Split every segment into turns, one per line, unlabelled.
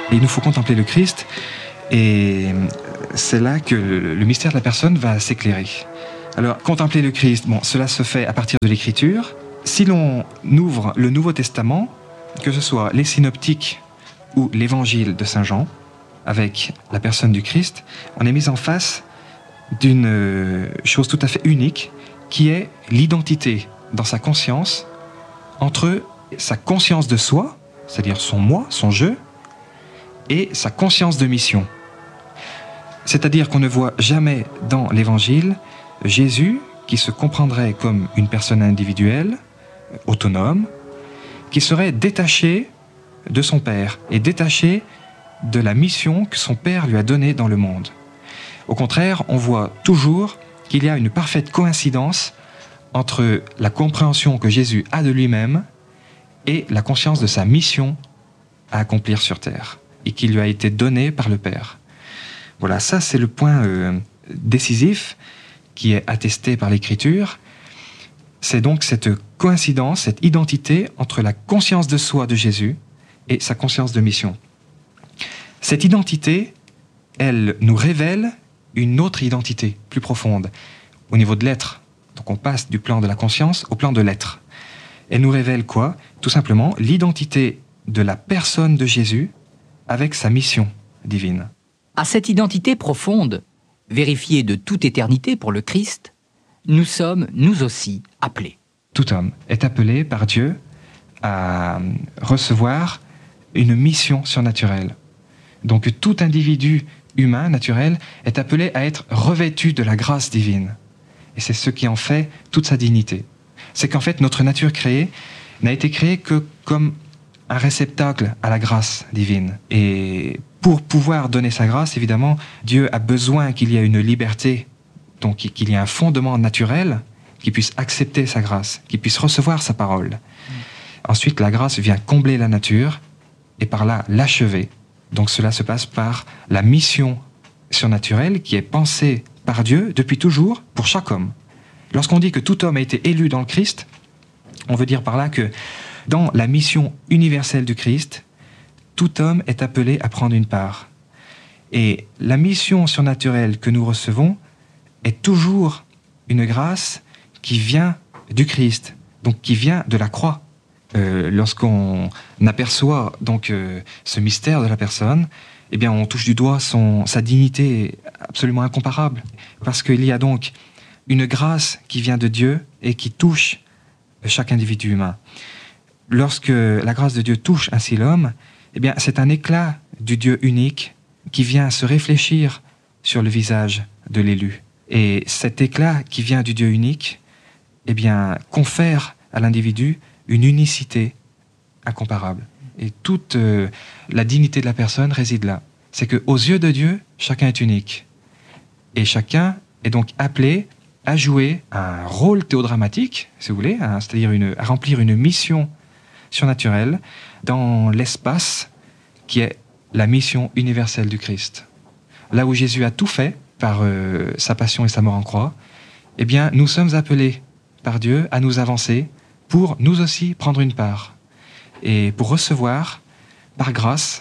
Et il nous faut contempler le Christ, et c'est là que le mystère de la personne va s'éclairer. Alors, contempler le Christ, cela se fait à partir de l'Écriture. Si l'on ouvre le Nouveau Testament, que ce soit les synoptiques ou l'Évangile de Saint Jean, avec la personne du Christ, on est mis en face d'une chose tout à fait unique, qui est l'identité dans sa conscience entre sa conscience de soi, c'est-à-dire son moi, son je, et sa conscience de mission. C'est-à-dire qu'on ne voit jamais dans l'Évangile Jésus qui se comprendrait comme une personne individuelle, autonome, qui serait détaché de son Père et détaché de la mission que son Père lui a donnée dans le monde. Au contraire, on voit toujours qu'il y a une parfaite coïncidence entre la compréhension que Jésus a de lui-même et la conscience de sa mission à accomplir sur terre et qui lui a été donnée par le Père. Voilà, ça c'est le point décisif qui est attesté par l'Écriture. C'est donc cette coïncidence, cette identité entre la conscience de soi de Jésus et sa conscience de mission. Cette identité, elle nous révèle une autre identité plus profonde, au niveau de l'être. Donc on passe du plan de la conscience au plan de l'être. Elle nous révèle quoi? Tout simplement l'identité de la personne de Jésus avec sa mission divine.
À cette identité profonde, vérifiée de toute éternité pour le Christ, nous sommes, nous aussi, appelés.
Tout homme est appelé par Dieu à recevoir une mission surnaturelle. Donc tout individu humain, naturel, est appelé à être revêtu de la grâce divine. Et c'est ce qui en fait toute sa dignité. C'est qu'en fait, notre nature créée n'a été créée que comme un réceptacle à la grâce divine. Et pour pouvoir donner sa grâce, évidemment, Dieu a besoin qu'il y ait une liberté, donc qu'il y ait un fondement naturel qui puisse accepter sa grâce, qui puisse recevoir sa parole. Ensuite, la grâce vient combler la nature et par là l'achever. Donc cela se passe par la mission surnaturelle qui est pensée par Dieu depuis toujours pour chaque homme. Lorsqu'on dit que tout homme a été élu dans le Christ, on veut dire par là que dans la mission universelle du Christ, tout homme est appelé à prendre une part. Et la mission surnaturelle que nous recevons est toujours une grâce qui vient du Christ, donc qui vient de la croix. Lorsqu'on aperçoit donc ce mystère de la personne, eh bien on touche du doigt sa dignité absolument incomparable, parce qu'il y a donc une grâce qui vient de Dieu et qui touche chaque individu humain. Lorsque la grâce de Dieu touche ainsi l'homme, eh bien c'est un éclat du Dieu unique qui vient se réfléchir sur le visage de l'élu. Et cet éclat qui vient du Dieu unique, eh bien confère à l'individu une unicité incomparable. Et toute la dignité de la personne réside là. C'est qu'aux yeux de Dieu, chacun est unique. Et chacun est donc appelé à jouer un rôle théodramatique, si vous voulez, c'est-à-dire à remplir une mission surnaturelle dans l'espace qui est la mission universelle du Christ. Là où Jésus a tout fait par sa passion et sa mort en croix, eh bien, nous sommes appelés par Dieu à nous avancer pour nous aussi prendre une part et pour recevoir par grâce,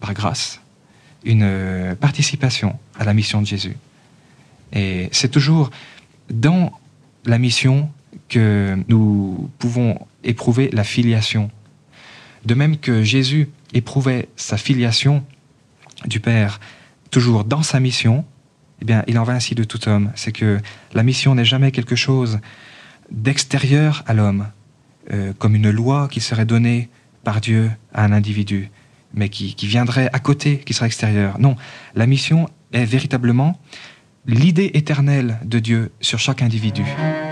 une participation à la mission de Jésus. Et c'est toujours dans la mission que nous pouvons éprouver la filiation. De même que Jésus éprouvait sa filiation du Père toujours dans sa mission, eh bien, il en va ainsi de tout homme. C'est que la mission n'est jamais quelque chose d'extérieur à l'homme, comme une loi qui serait donnée par Dieu à un individu, mais qui viendrait à côté, qui serait extérieure. Non, la mission est véritablement l'idée éternelle de Dieu sur chaque individu.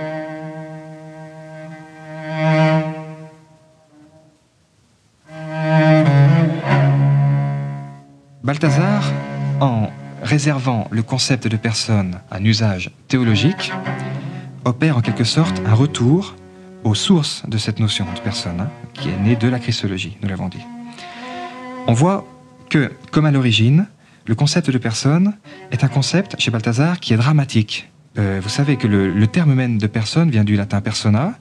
Balthazar, en réservant le concept de personne à un usage théologique, opère en quelque sorte un retour aux sources de cette notion de personne, qui est née de la christologie, nous l'avons dit. On voit que, comme à l'origine, le concept de personne est un concept, chez Balthazar, qui est dramatique. Vous savez que le terme même de personne vient du latin persona,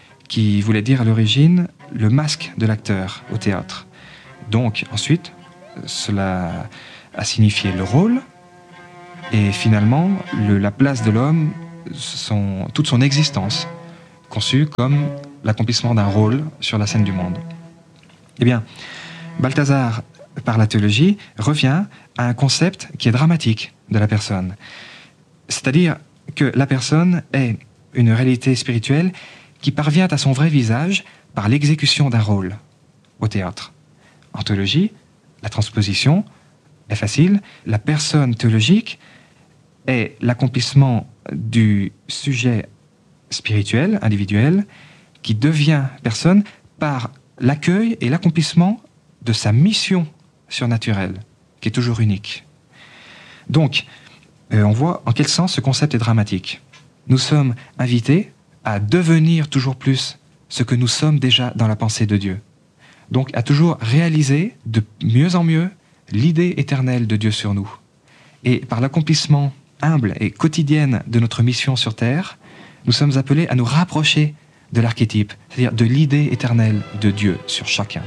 qui voulait dire à l'origine le masque de l'acteur au théâtre. Donc, ensuite, cela a signifié le rôle, et finalement la place de l'homme, toute son existence, conçue comme l'accomplissement d'un rôle sur la scène du monde. Eh bien, Balthazar, par la théologie, revient à un concept qui est dramatique de la personne. C'est-à-dire que la personne est une réalité spirituelle qui parvient à son vrai visage par l'exécution d'un rôle au théâtre. En théologie, la transposition est facile. La personne théologique est l'accomplissement du sujet spirituel, individuel, qui devient personne par l'accueil et l'accomplissement de sa mission surnaturelle, qui est toujours unique. Donc, on voit en quel sens ce concept est dramatique. Nous sommes invités à devenir toujours plus ce que nous sommes déjà dans la pensée de Dieu. Donc, à toujours réaliser de mieux en mieux l'idée éternelle de Dieu sur nous. Et par l'accomplissement humble et quotidienne de notre mission sur Terre, nous sommes appelés à nous rapprocher de l'archétype, c'est-à-dire de l'idée éternelle de Dieu sur chacun.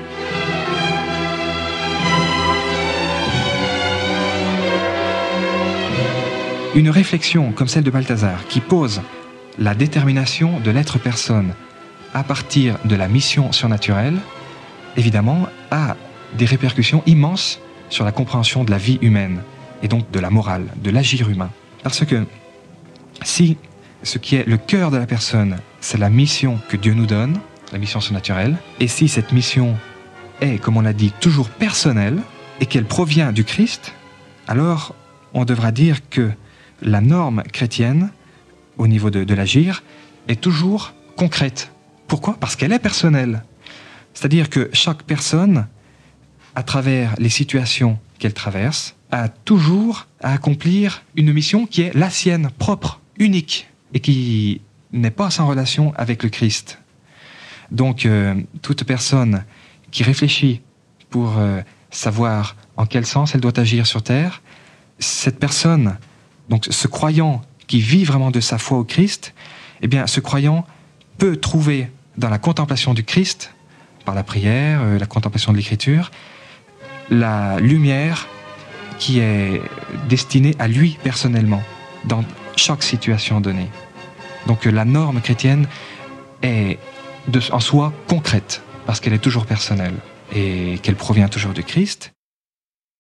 Une réflexion comme celle de Balthazar, qui pose la détermination de l'être personne à partir de la mission surnaturelle, évidemment, a des répercussions immenses sur la compréhension de la vie humaine, et donc de la morale, de l'agir humain. Parce que si ce qui est le cœur de la personne, c'est la mission que Dieu nous donne, la mission surnaturelle, et si cette mission est, comme on l'a dit, toujours personnelle, et qu'elle provient du Christ, alors on devra dire que la norme chrétienne, au niveau de l'agir, est toujours concrète. Pourquoi ? Parce qu'elle est personnelle. C'est-à-dire que chaque personne, à travers les situations qu'elle traverse, a toujours à accomplir une mission qui est la sienne, propre, unique, et qui n'est pas sans relation avec le Christ. Donc, toute personne qui réfléchit pour savoir en quel sens elle doit agir sur Terre, cette personne, donc ce croyant qui vit vraiment de sa foi au Christ, eh bien, ce croyant peut trouver dans la contemplation du Christ, par la prière, la contemplation de l'Écriture, la lumière qui est destinée à lui personnellement, dans chaque situation donnée. Donc la norme chrétienne est en soi concrète, parce qu'elle est toujours personnelle, et qu'elle provient toujours du Christ.